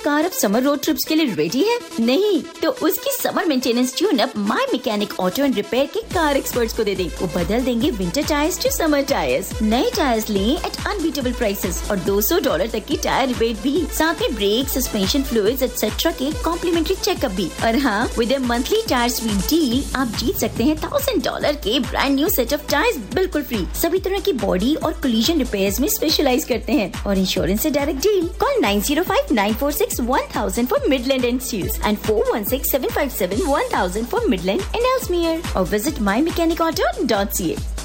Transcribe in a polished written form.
Car अब summer road trips के लिए रेडी है? नहीं तो उसकी summer maintenance tune up my mechanic auto and repair के कार एक्सपर्ट्स को दे दें। वो बदल देंगे winter tyres to summer tyres. नए टायर्स लें एट अनबीटेबल प्राइसेस और $200 तक की टायर रिबेट भी, साथ में ब्रेक, सस्पेंशन फ्लूइड्स एक्सेट्रा के कॉम्प्लीमेंट्री चेकअप भी। और हाँ, with a monthly tyre sweet deal आप जीत सकते हैं $1000 के brand new set of tyres बिल्कुल फ्री। सभी तरह की बॉडी और कोलिजन रिपेयर्स में स्पेशलाइज करते हैं और इंश्योरेंस से direct deal. Call 905-946-1000 for Midland and seals and 416-757-1000 for Midland and एल्समियर और विजिट mymechanicauto.ca।